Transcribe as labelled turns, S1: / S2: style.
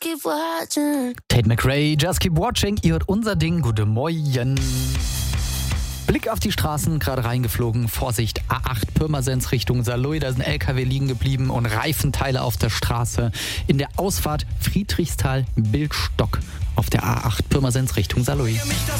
S1: keep watching.
S2: Tate McRae, Just Keep Watching, ihr hört unser Ding, gute Morgen. Blick auf die Straßen, gerade reingeflogen, Vorsicht, A8 Pirmasens Richtung Saarlouis, da sind LKW liegen geblieben und Reifenteile auf der Straße. In der Ausfahrt Friedrichsthal-Bildstock auf der A8 Pirmasens Richtung Saarlouis.